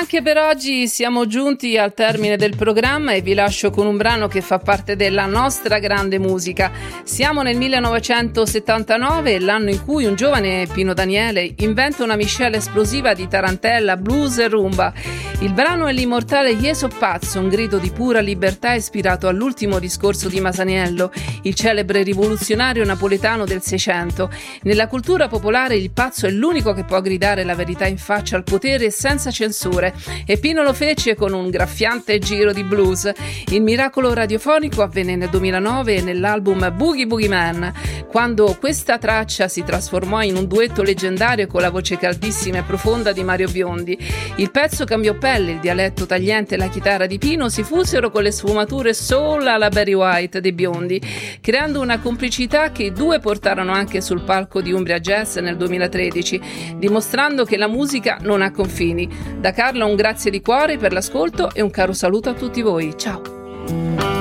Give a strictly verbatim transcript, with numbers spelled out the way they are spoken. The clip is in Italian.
Anche per oggi siamo giunti al termine del programma e vi lascio con un brano che fa parte della nostra grande musica. Siamo nel millenovecentosettantanove, l'anno in cui un giovane Pino Daniele inventa una miscela esplosiva di tarantella, blues e rumba. Il brano è l'immortale Ieso Pazzo, un grido di pura libertà ispirato all'ultimo discorso di Masaniello, il celebre rivoluzionario napoletano del Seicento. Nella cultura popolare il pazzo è l'unico che può gridare la verità in faccia al potere senza censure, e Pino lo fece con un graffiante giro di blues. Il miracolo radiofonico avvenne nel duemilanove nell'album Boogie Boogie Man, quando questa traccia si trasformò in un duetto leggendario con la voce caldissima e profonda di Mario Biondi. Il pezzo cambiò pelle, il dialetto tagliente e la chitarra di Pino si fusero con le sfumature soul alla Barry White dei Biondi, creando una complicità che i due portarono anche sul palco di Umbria Jazz nel duemilatredici, dimostrando che la musica non ha confini. Da Carla un grazie di cuore per l'ascolto e un caro saluto a tutti voi. Ciao!